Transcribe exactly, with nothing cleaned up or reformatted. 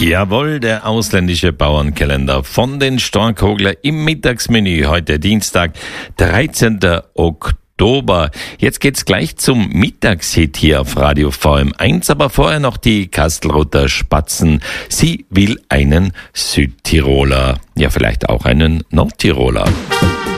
Jawohl, der ausländische Bauernkalender von den Storkogler im Mittagsmenü. Heute Dienstag, dreizehnten Oktober. Jetzt geht's gleich zum Mittagshit hier auf Radio V M eins, aber vorher noch die Kastelruther Spatzen. Sie will einen Südtiroler, ja vielleicht auch einen Nordtiroler.